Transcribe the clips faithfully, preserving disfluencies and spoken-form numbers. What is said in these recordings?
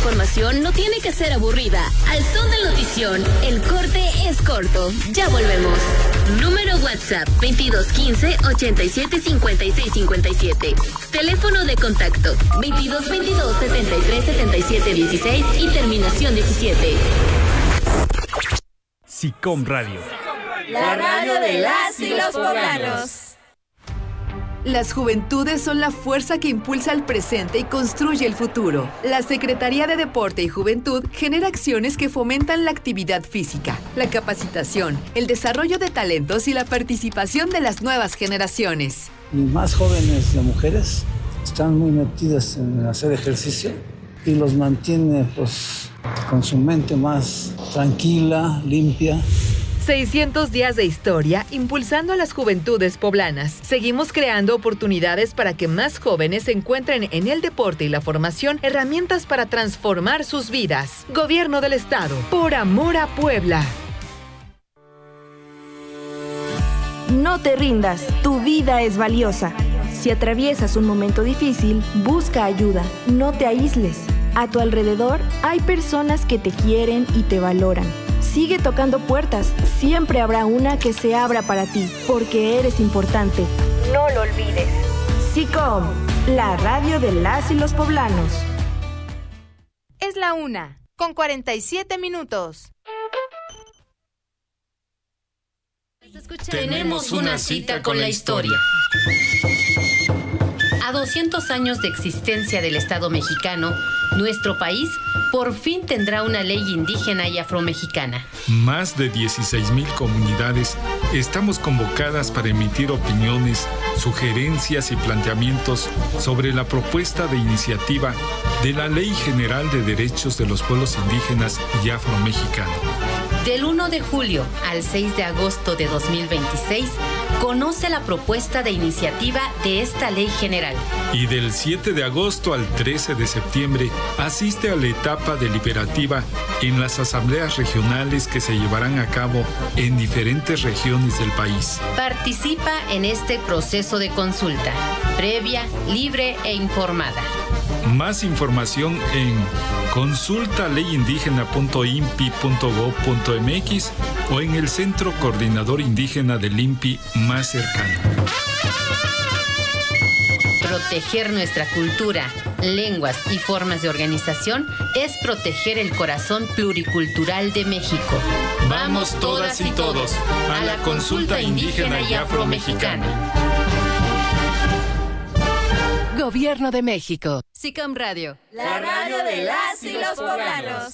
información no tiene que ser aburrida. Al son de notición, el corte es corto. Ya volvemos. Número WhatsApp veintidós quince ochenta y siete cincuenta y seis cincuenta y siete. Teléfono de contacto veintidós veintidós setenta y tres setenta y siete dieciséis y terminación diecisiete. SICOM Radio. La radio de las y los poblanos. Las juventudes son la fuerza que impulsa el presente y construye el futuro. La Secretaría de Deporte y Juventud genera acciones que fomentan la actividad física, la capacitación, el desarrollo de talentos y la participación de las nuevas generaciones. Y más jóvenes de mujeres están muy metidas en hacer ejercicio y los mantiene pues con su mente más tranquila, limpia. seiscientos días de historia impulsando a las juventudes poblanas. Seguimos creando oportunidades para que más jóvenes encuentren en el deporte y la formación herramientas para transformar sus vidas. Gobierno del Estado. Por amor a Puebla. No te rindas, tu vida es valiosa. Si atraviesas un momento difícil, busca ayuda, no te aísles. A tu alrededor hay personas que te quieren y te valoran. Sigue tocando puertas, siempre habrá una que se abra para ti, porque eres importante. No lo olvides. SICOM, la radio de las y los poblanos. Es la una, con cuarenta y siete minutos. Tenemos una cita con la historia. A doscientos años de existencia del Estado mexicano, nuestro país por fin tendrá una ley indígena y afromexicana. Más de dieciséis mil comunidades estamos convocadas para emitir opiniones, sugerencias y planteamientos sobre la propuesta de iniciativa de la Ley General de Derechos de los Pueblos Indígenas y Afromexicanos. Del uno de julio al seis de agosto de dos mil veintiséis, conoce la propuesta de iniciativa de esta ley general. Y del siete de agosto al trece de septiembre, asiste a la etapa deliberativa en las asambleas regionales que se llevarán a cabo en diferentes regiones del país. Participa en este proceso de consulta, previa, libre e informada. Más información en consulta ley indígena punto i n p i punto gob punto m x o en el Centro Coordinador Indígena del I N P I más cercano. Proteger nuestra cultura, lenguas y formas de organización es proteger el corazón pluricultural de México. Vamos todas y todos a la consulta indígena y afromexicana. Gobierno de México. SICOM Radio. La radio de las y los poblanos.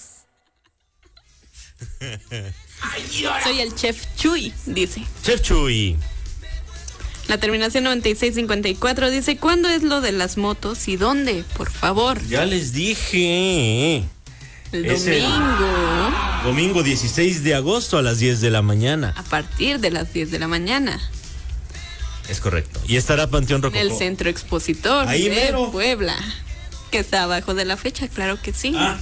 Soy el Chef Chuy, dice. Chef Chuy. La terminación noventa y seis cincuenta y cuatro dice, ¿cuándo es lo de las motos y dónde? Por favor. Ya les dije. El Es domingo. el domingo dieciséis de agosto a las diez de la mañana. A partir de las diez de la mañana. Es correcto. Y estará Panteón Rococó. En el Centro Expositor Ahí de mero. Puebla. Que está abajo de la fecha, claro que sí. Ah.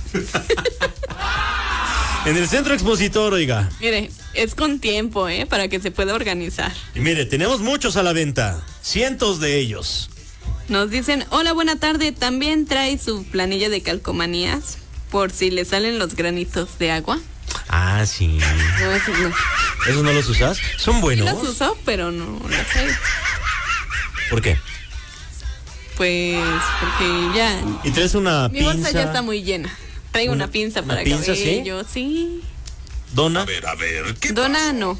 En el Centro Expositor, oiga. Mire, es con tiempo, ¿eh? Para que se pueda organizar. Y mire, tenemos muchos a la venta. Cientos de ellos. Nos dicen, hola, buena tarde. ¿También trae su planilla de calcomanías? Por si le salen los granitos de agua. Ah, sí. No, esos no. ¿Esos no los usas? Son buenos. Sí los uso, pero no los sé. ¿Por qué? Pues porque ya... ¿Y traes una Mi pinza? bolsa ya está muy llena. Traigo una, una pinza para una pinza, cabello, ¿sí? sí. ¿Dona? A ver, a ver, ¿qué Dona pasó? no.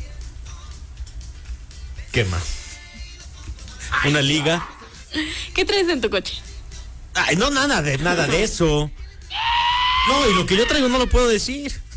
¿Qué más? ¿Una liga? ¿Qué traes en tu coche? Ay, no, nada de, nada de eso. No, y lo que yo traigo no lo puedo decir.